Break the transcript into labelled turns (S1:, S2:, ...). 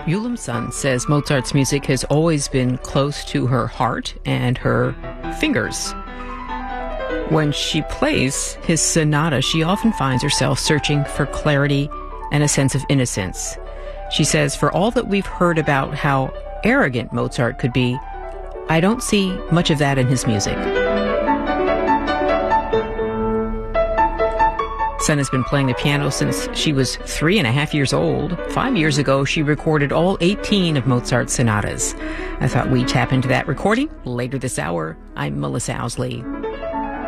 S1: Yulim Sun says Mozart's music has always been close to her heart and her fingers. When she plays his sonata, she often finds herself searching for clarity and a sense of innocence. She says, for all that we've heard about how arrogant Mozart could be, I don't see much of that in his music. Sun has been playing the piano since she was 3.5 years old. 5 years ago, she recorded all 18 of Mozart's sonatas. I thought we'd tap into that recording later this hour. I'm Melissa Owsley.